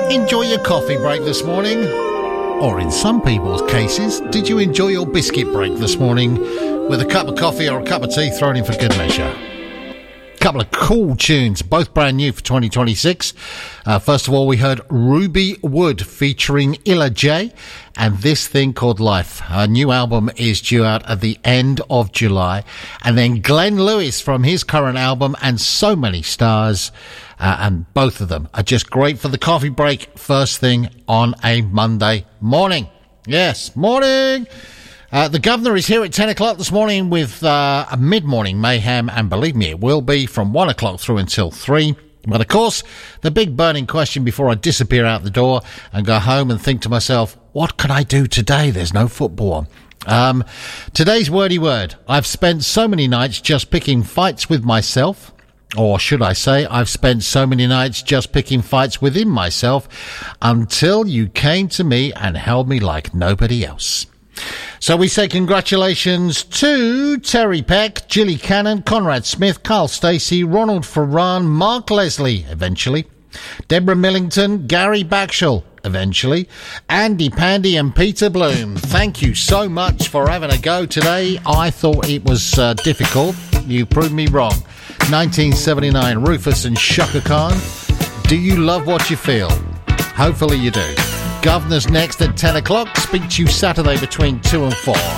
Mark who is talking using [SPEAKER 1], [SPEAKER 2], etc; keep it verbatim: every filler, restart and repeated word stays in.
[SPEAKER 1] Enjoy your coffee break this morning? Or in some people's cases, did you enjoy your biscuit break this morning with a cup of coffee or a cup of tea thrown in for good measure? Couple of cool tunes, both brand new for twenty twenty-six. Uh, first of all, we heard Ruby Wood featuring Illa J and This Thing Called Life. Her new album is due out at the end of July. And then Glenn Lewis from his current album and So Many Stars. Uh, and both of them are just great for the coffee break first thing on a Monday morning. Yes, morning! Uh, the governor is here at ten o'clock this morning with uh, a mid-morning mayhem, and believe me, it will be from one o'clock through until three. But of course, the big burning question before I disappear out the door and go home and think to myself, what can I do today? There's no football on. Um, today's wordy word. I've spent so many nights just picking fights with myself. Or should I say, I've spent so many nights just picking fights within myself until you came to me and held me like nobody else. So we say congratulations to Terry Peck, Gilly Cannon, Conrad Smith, Carl Stacey, Ronald Ferran, Mark Leslie, eventually, Deborah Millington, Gary Backshall, eventually, Andy Pandy and Peter Bloom. Thank you so much for having a go today. I thought it was uh, difficult. You proved me wrong. nineteen seventy-nine, Rufus and Shaka Khan. Do you love what you feel? Hopefully you do. Governor's next at ten o'clock. Speak to you Saturday between two and four.